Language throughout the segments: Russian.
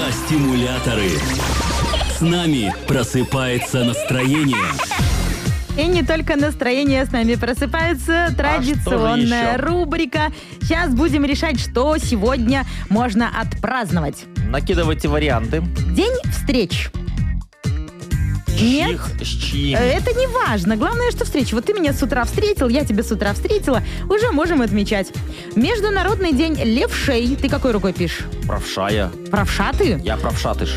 Утра-стимуляторы. С нами просыпается настроение. И не только настроение с нами просыпается. Традиционная рубрика. Сейчас будем решать, что сегодня можно отпраздновать. Накидывайте варианты. День встреч. Нет, С чьим? это не важно. Главное, что встреча. Вот ты меня с утра встретил, я тебя с утра встретила. Уже можем отмечать. Международный день левшей. Ты какой рукой пишешь? Правшая. Правша ты? Я правшатыш.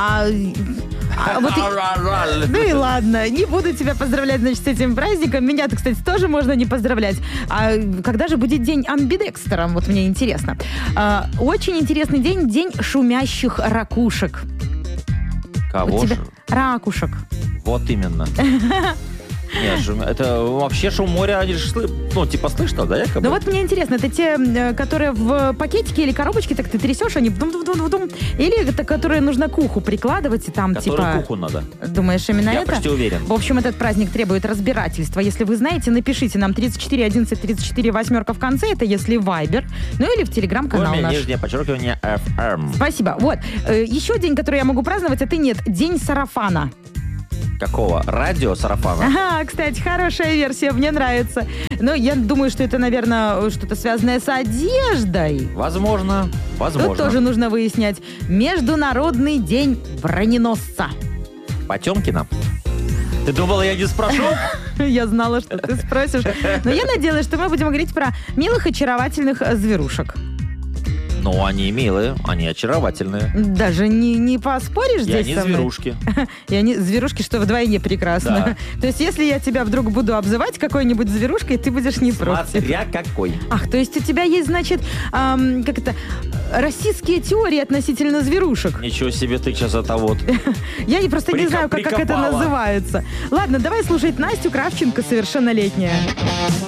Ну и ладно, не буду тебя поздравлять, значит, с этим праздником. Меня-то, кстати, тоже можно не поздравлять. А когда же будет день амбидекстера? Вот мне интересно. Очень интересный день, день шумящих ракушек. Кого У тебя же? ракушек. Вот именно. Нет, это вообще шум моря, они же слышно, да, якобы? Ну вот мне интересно, это те, которые в пакетике или коробочке, так ты трясешь, они вдум-вдум-вдум, или это, которые нужно к уху прикладывать, и там Которые к уху надо. Думаешь, именно Я это? почти уверен. В общем, этот праздник требует разбирательства. Если вы знаете, напишите нам 34 11 34 8 в конце, это если Viber, ну или в Телеграм-канал наш. Нижнее подчеркивание FM. Спасибо. Вот. Еще день, который я могу праздновать, а ты нет. День сарафана. Какого? Радио сарафана? Ага, кстати, хорошая версия, мне нравится. Но я думаю, что это, наверное, что-то связанное с одеждой. Возможно. Тут тоже нужно выяснять. Международный день броненосца. Потемкина? Ты думала, я не спрошу? Я знала, что ты спросишь. Но я надеялась, что мы будем говорить про милых, очаровательных зверушек. Ну, они милые, они очаровательные. Даже не поспоришь И здесь они со мной? зверушки. И они зверушки, что вдвойне прекрасно. То есть, если я тебя вдруг буду обзывать какой-нибудь зверушкой, ты будешь не против. Смотря какой. Ах, то есть у тебя есть, значит, российские теории относительно зверушек. Ничего себе, ты сейчас это вот. Я просто не знаю, как это Прикопала. называется. Ладно, давай слушать Настю Кравченко, совершеннолетняя.